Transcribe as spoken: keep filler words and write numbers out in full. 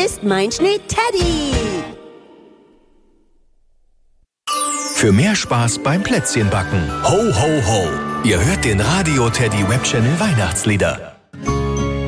ist mein Schnee-Teddy. Für mehr Spaß beim Plätzchenbacken. Ho, ho, ho. Ihr hört den Radio Teddy Webchannel Weihnachtslieder.